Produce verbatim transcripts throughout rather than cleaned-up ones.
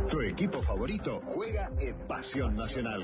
Tu equipo favorito juega en Pasión Nacional.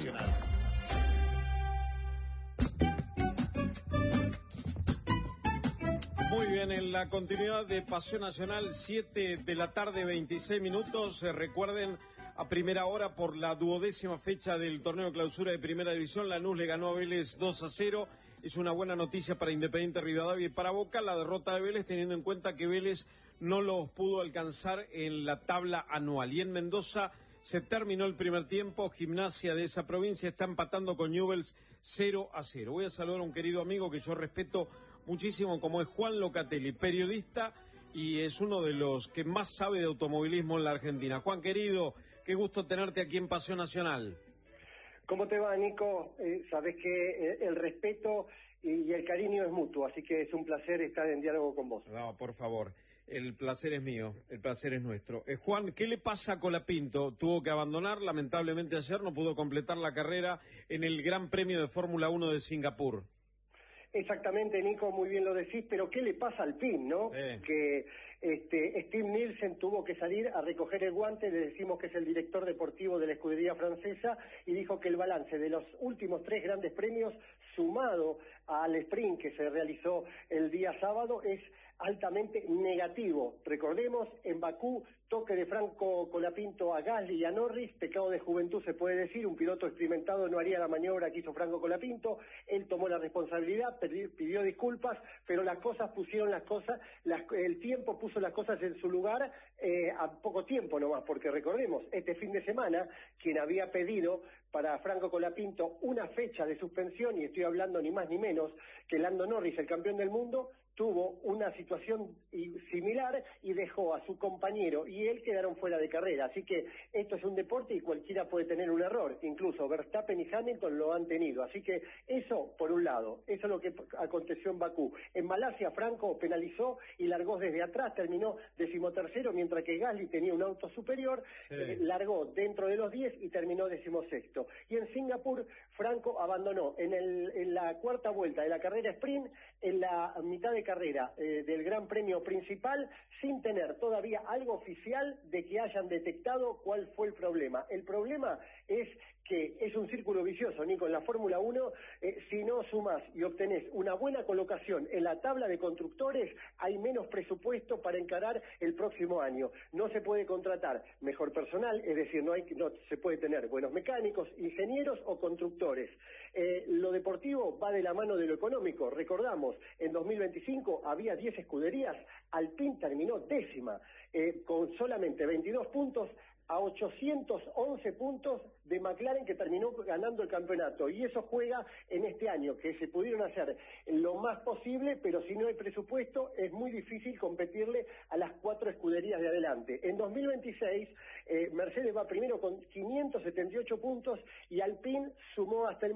Muy bien, en la continuidad de Pasión Nacional, siete de la tarde, veintiséis minutos. Eh, recuerden, a primera hora por la duodécima fecha del torneo de clausura de Primera División, Lanús le ganó a Vélez dos a cero. Es una buena noticia para Independiente Rivadavia y para Boca la derrota de Vélez, teniendo en cuenta que Vélez no los pudo alcanzar en la tabla anual. Y en Mendoza se terminó el primer tiempo. Gimnasia de esa provincia está empatando con Newell's cero a cero. Voy a saludar a un querido amigo que yo respeto muchísimo, como es Juan Locatelli, periodista, y es uno de los que más sabe de automovilismo en la Argentina. Juan, querido, qué gusto tenerte aquí en Pasión Nacional. ¿Cómo te va, Nico? Eh, sabes que el respeto y el cariño es mutuo, así que es un placer estar en diálogo con vos. No, por favor, el placer es mío, el placer es nuestro. Eh, Juan, ¿qué le pasa a Colapinto? Tuvo que abandonar, lamentablemente ayer no pudo completar la carrera en el Gran Premio de Fórmula uno de Singapur. Exactamente, Nico, muy bien lo decís, pero ¿qué le pasa al P I N, no? Eh. Que este, Steve Nielsen tuvo que salir a recoger el guante, le decimos que es el director deportivo de la escudería francesa, y dijo que el balance de los últimos tres grandes premios, sumado al sprint que se realizó el día sábado, es altamente negativo. Recordemos, en Bakú, toque de Franco Colapinto a Gasly y a Norris, pecado de juventud se puede decir, un piloto experimentado no haría la maniobra que hizo Franco Colapinto, él tomó la responsabilidad, pidió, pidió disculpas, pero las cosas pusieron las cosas, las, el tiempo puso las cosas en su lugar eh, a poco tiempo nomás, porque recordemos, este fin de semana, quien había pedido para Franco Colapinto una fecha de suspensión, y estoy hablando ni más ni menos que Lando Norris, el campeón del mundo, tuvo una situación similar y dejó a su compañero y él quedaron fuera de carrera. Así que esto es un deporte y cualquiera puede tener un error. Incluso Verstappen y Hamilton lo han tenido. Así que eso, por un lado, eso es lo que aconteció en Bakú. En Malasia, Franco penalizó y largó desde atrás, terminó decimotercero, mientras que Gasly tenía un auto superior, sí. eh, largó dentro de los diez y terminó decimosexto. Y en Singapur, Franco abandonó en, el, en la cuarta vuelta de la carrera sprint, en la mitad de carrera eh, del Gran Premio principal, sin tener todavía algo oficial de que hayan detectado cuál fue el problema. El problema es que es un círculo vicioso, Nico, en la Fórmula uno, eh, si no sumas y obtenés una buena colocación en la tabla de constructores, hay menos presupuesto para encarar el próximo año. No se puede contratar mejor personal, es decir, no hay no se puede tener buenos mecánicos, ingenieros o constructores. Eh, lo deportivo va de la mano de lo económico. Recordamos, en dos mil veinticinco había diez escuderías, Alpine terminó décima, eh, con solamente veintidós puntos, a ochocientos once puntos de McLaren, que terminó ganando el campeonato, y eso juega en este año, que se pudieron hacer lo más posible, pero si no hay presupuesto es muy difícil competirle a las cuatro escuderías de adelante. En dos mil veintiséis eh, Mercedes va primero con quinientos setenta y ocho puntos y Alpine sumó hasta el